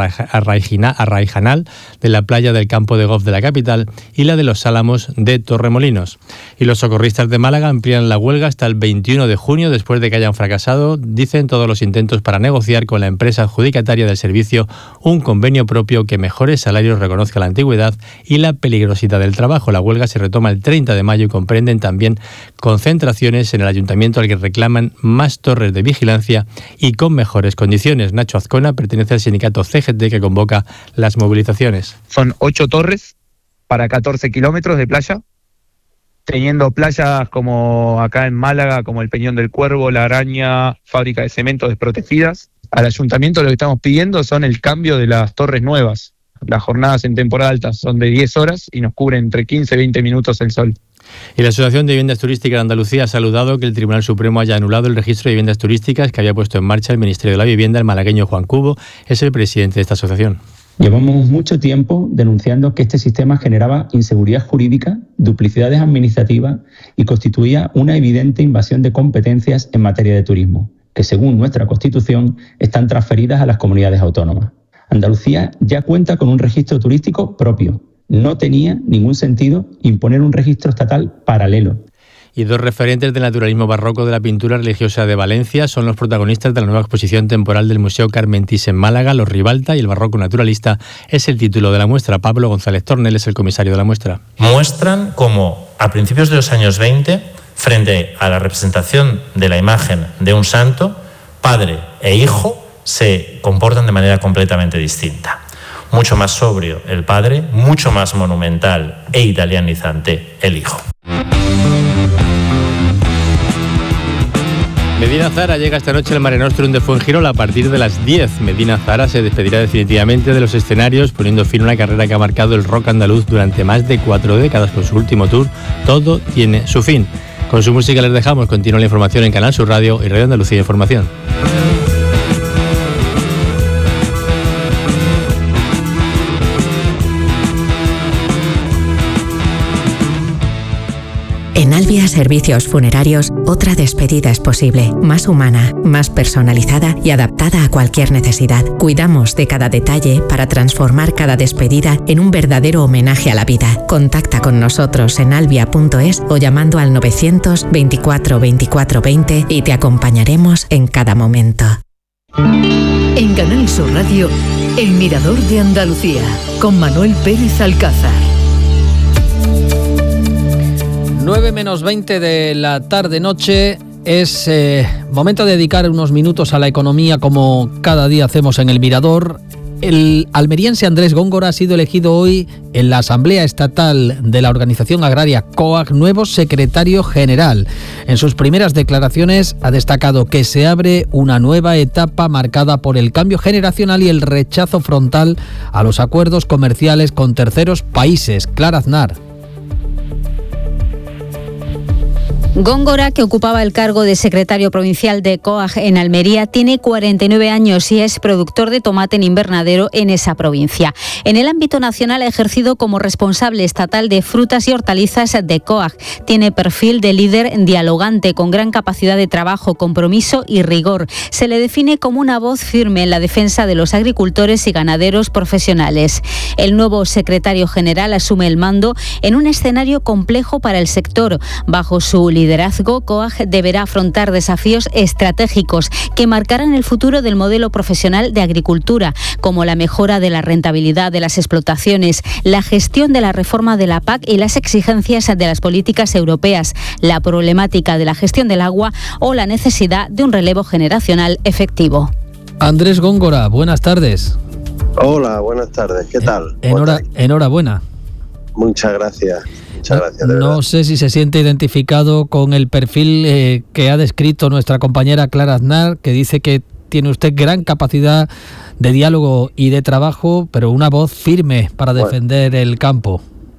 Arraijanal de la playa del Campo de Golf de la capital y la de Los Álamos de Torremolinos. Y los socorristas de Málaga amplían la huelga hasta el veintiuno de junio después de que hayan fracasado, dicen, todos los intentos para negociar con la empresa adjudicataria del servicio un convenio propio que mejores salarios, reconozca la antigüedad y la peligrosidad del trabajo. La huelga se retoma el treinta de mayo y comprenden también concentraciones en el ayuntamiento al que reclaman más torres de vigilancia y con mejores condiciones. Nacho Azcona pertenece al sindicato C G T que convoca las movilizaciones. Son ocho torres para catorce kilómetros de playa, teniendo playas como acá en Málaga, como el Peñón del Cuervo, La Araña, fábrica de cemento desprotegidas. Al ayuntamiento lo que estamos pidiendo son el cambio de las torres nuevas. Las jornadas en temporada alta son de diez horas y nos cubre entre quince y veinte minutos el sol. Y la Asociación de Viviendas Turísticas de Andalucía ha saludado que el Tribunal Supremo haya anulado el registro de viviendas turísticas que había puesto en marcha el Ministerio de la Vivienda. El malagueño Juan Cubo es el presidente de esta asociación. Llevamos mucho tiempo denunciando que este sistema generaba inseguridad jurídica, duplicidades administrativas y constituía una evidente invasión de competencias en materia de turismo, que según nuestra Constitución están transferidas a las comunidades autónomas. Andalucía ya cuenta con un registro turístico propio. No tenía ningún sentido imponer un registro estatal paralelo. Y dos referentes del naturalismo barroco de la pintura religiosa de Valencia son los protagonistas de la nueva exposición temporal del Museo Carmen Thysse en Málaga, Los Ribalta y el barroco naturalista, es el título de la muestra. Pablo González Tornel es el comisario de la muestra. Muestran cómo a principios de los años veinte, frente a la representación de la imagen de un santo, padre e hijo se comportan de manera completamente distinta. Mucho más sobrio el padre, mucho más monumental e italianizante el hijo. Medina Zara llega esta noche al Mare Nostrum de Fuengirola a partir de las diez. Medina Zara se despedirá definitivamente de los escenarios, poniendo fin a una carrera que ha marcado el rock andaluz durante más de cuatro décadas con su último tour. Todo tiene su fin. Con su música les dejamos. Continúa la información en Canal Sur Radio y Radio Andalucía Información. En Albia Servicios Funerarios, otra despedida es posible, más humana, más personalizada y adaptada a cualquier necesidad. Cuidamos de cada detalle para transformar cada despedida en un verdadero homenaje a la vida. Contacta con nosotros en albia punto es o llamando al novecientos veinticuatro veinticuatro veinte y te acompañaremos en cada momento. En Canal Sur Radio, El Mirador de Andalucía, con Manuel Pérez Alcázar. nueve menos veinte de la tarde-noche, es eh, momento de dedicar unos minutos a la economía como cada día hacemos en El Mirador. El almeriense Andrés Góngora ha sido elegido hoy en la Asamblea Estatal de la Organización Agraria COAG nuevo secretario general. En sus primeras declaraciones ha destacado que se abre una nueva etapa marcada por el cambio generacional y el rechazo frontal a los acuerdos comerciales con terceros países. Clara Aznar. Góngora, que ocupaba el cargo de secretario provincial de COAG en Almería, tiene cuarenta y nueve años y es productor de tomate en invernadero en esa provincia. En el ámbito nacional ha ejercido como responsable estatal de frutas y hortalizas de COAG. Tiene perfil de líder dialogante, con gran capacidad de trabajo, compromiso y rigor. Se le define como una voz firme en la defensa de los agricultores y ganaderos profesionales. El nuevo secretario general asume el mando en un escenario complejo para el sector. Bajo su liderazgo, COAG deberá afrontar desafíos estratégicos que marcarán el futuro del modelo profesional de agricultura, como la mejora de la rentabilidad de las explotaciones, la gestión de la reforma de la P A C y las exigencias de las políticas europeas, la problemática de la gestión del agua o la necesidad de un relevo generacional efectivo. Andrés Góngora, buenas tardes. Hola, buenas tardes. ¿Qué tal? Enhora, enhorabuena. Muchas gracias. Muchas gracias. De no verdad. sé si se siente identificado con el perfil eh, que ha descrito nuestra compañera Clara Aznar, que dice que tiene usted gran capacidad de diálogo y de trabajo, pero una voz firme para bueno. defender el campo.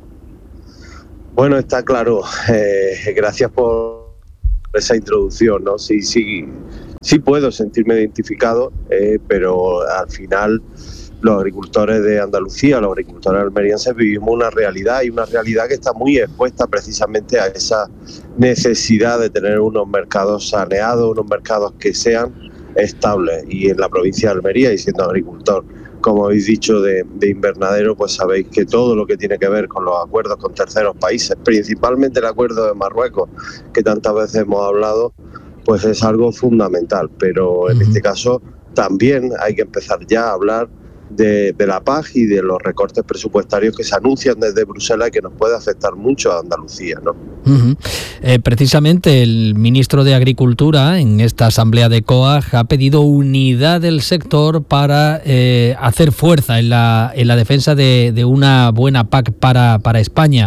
Bueno, está claro. Eh, gracias por esa introducción, ¿no? Sí, sí, sí puedo sentirme identificado, eh, pero al final los agricultores de Andalucía, los agricultores almerienses vivimos una realidad y una realidad que está muy expuesta precisamente a esa necesidad de tener unos mercados saneados, unos mercados que sean estables. Y en la provincia de Almería, y siendo agricultor, como habéis dicho, de, de invernadero, pues sabéis que todo lo que tiene que ver con los acuerdos con terceros países, principalmente el acuerdo de Marruecos, que tantas veces hemos hablado, pues es algo fundamental. Pero en uh-huh. este caso también hay que empezar ya a hablar De, de la P A G y de los recortes presupuestarios que se anuncian desde Bruselas y que nos puede afectar mucho a Andalucía, ¿no? Uh-huh. Eh, precisamente el ministro de Agricultura en esta asamblea de COAG ha pedido unidad del sector para eh, hacer fuerza en la, en la defensa de, de una buena P A C para, para España.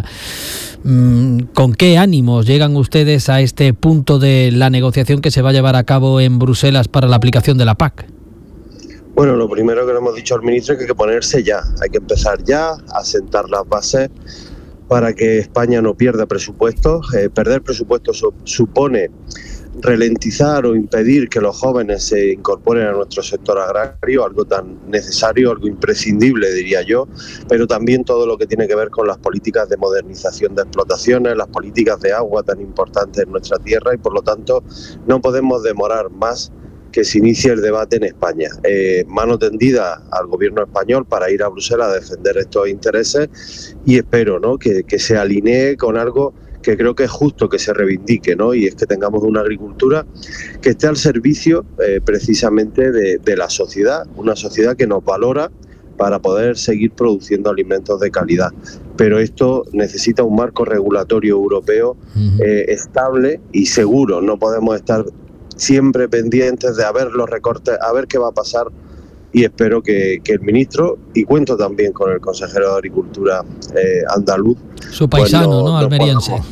¿Con qué ánimos llegan ustedes a este punto de la negociación que se va a llevar a cabo en Bruselas para la aplicación de la P A C? Bueno, lo primero que le hemos dicho al ministro es que hay que ponerse ya, hay que empezar ya a sentar las bases para que España no pierda presupuestos. Eh, perder presupuestos supone ralentizar o impedir que los jóvenes se incorporen a nuestro sector agrario, algo tan necesario, algo imprescindible, diría yo, pero también todo lo que tiene que ver con las políticas de modernización de explotaciones, las políticas de agua tan importantes en nuestra tierra, y por lo tanto no podemos demorar más que se inicie el debate en España. Eh, mano tendida al gobierno español para ir a Bruselas a defender estos intereses, y espero, ¿no?, que, que se alinee con algo que creo que es justo que se reivindique, ¿no? Y es que tengamos una agricultura que esté al servicio eh, precisamente de, de la sociedad, una sociedad que nos valora para poder seguir produciendo alimentos de calidad. Pero esto necesita un marco regulatorio europeo eh, estable y seguro. No podemos estar siempre pendientes de a ver los recortes, a ver qué va a pasar, y espero que, que el ministro, y cuento también con el consejero de Agricultura eh, andaluz, su paisano, pues no, ¿no? Almeriense. Podamos,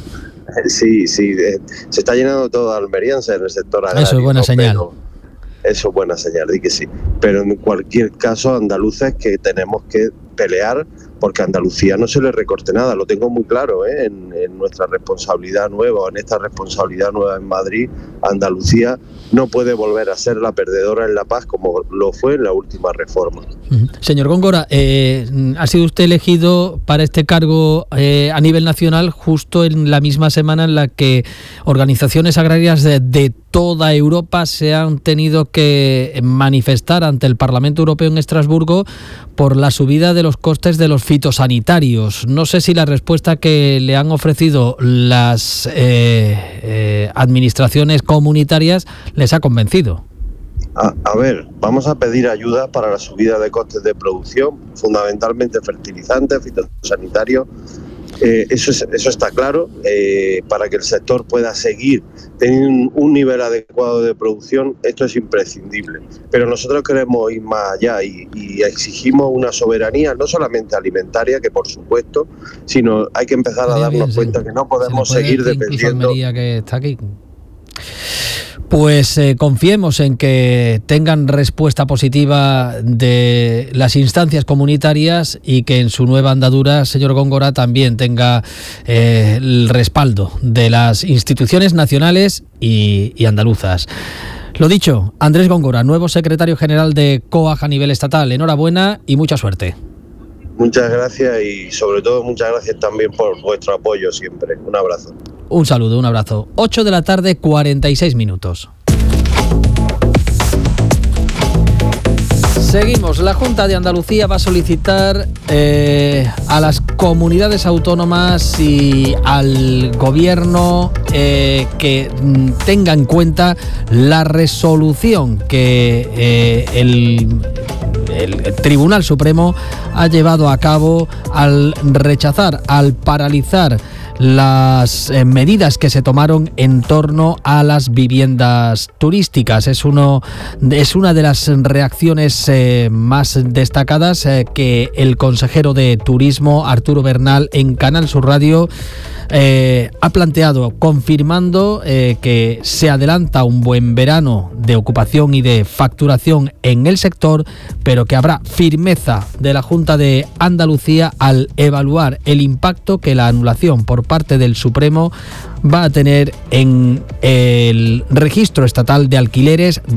sí, sí, eh, se está llenando todo de almeriense en el sector agrario. Eso es buena, ¿no?, señal. Pero, eso es buena señal, di que sí. Pero en cualquier caso, andaluces, que tenemos que pelear porque a Andalucía no se le recorte nada, lo tengo muy claro, ¿eh? en, en nuestra responsabilidad nueva, en esta responsabilidad nueva en Madrid, Andalucía no puede volver a ser la perdedora en la paz como lo fue en la última reforma. Uh-huh. Señor Góngora, eh, ha sido usted elegido para este cargo eh, a nivel nacional justo en la misma semana en la que organizaciones agrarias de, de toda Europa se han tenido que manifestar ante el Parlamento Europeo en Estrasburgo por la subida de los costes de los fitosanitarios. No sé si la respuesta que le han ofrecido las eh, eh, administraciones comunitarias les ha convencido. A, a ver, vamos a pedir ayuda para la subida de costes de producción, fundamentalmente fertilizantes, fitosanitarios. Eh, eso, es, eso está claro, eh, para que el sector pueda seguir teniendo un, un nivel adecuado de producción, esto es imprescindible. Pero nosotros queremos ir más allá y, y exigimos una soberanía no solamente alimentaria, que por supuesto, sino hay que empezar a darnos bien, cuenta que no podemos seguir dependiendo. Que está aquí. Pues eh, confiemos en que tengan respuesta positiva de las instancias comunitarias y que en su nueva andadura, señor Góngora, también tenga eh, el respaldo de las instituciones nacionales y, y andaluzas. Lo dicho, Andrés Góngora, nuevo secretario general de COAG a nivel estatal. Enhorabuena y mucha suerte. Muchas gracias y sobre todo muchas gracias también por vuestro apoyo siempre. Un abrazo. Un saludo, un abrazo. ocho de la tarde, cuarenta y seis minutos. Seguimos. La Junta de Andalucía va a solicitar eh, a las comunidades autónomas y al gobierno eh, que tenga en cuenta la resolución que eh, el, el Tribunal Supremo ha llevado a cabo al rechazar, al paralizar las eh, medidas que se tomaron en torno a las viviendas turísticas. Es uno es una de las reacciones eh, más destacadas eh, que el consejero de Turismo, Arturo Bernal, en Canal Sur Radio eh, ha planteado, confirmando eh, que se adelanta un buen verano de ocupación y de facturación en el sector, pero que habrá firmeza de la Junta de Andalucía al evaluar el impacto que la anulación por parte del Supremo va a tener en el registro estatal de alquileres